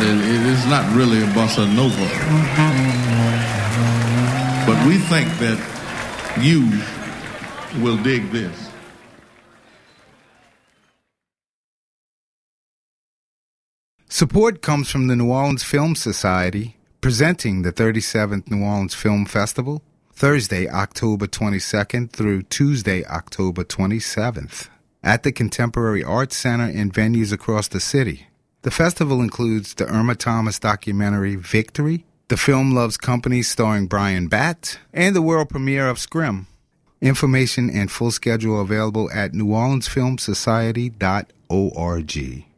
It is not really a bossa nova. But we think that you will dig this. Support comes from the New Orleans Film Society, presenting the 37th New Orleans Film Festival, Thursday, October 22nd through Tuesday, October 27th, at the Contemporary Arts Center and venues across the city. The festival includes the Irma Thomas documentary Victory, the film Love's Company starring Brian Batt, and the world premiere of Scrim. Information and full schedule available at neworleansfilmsociety.org.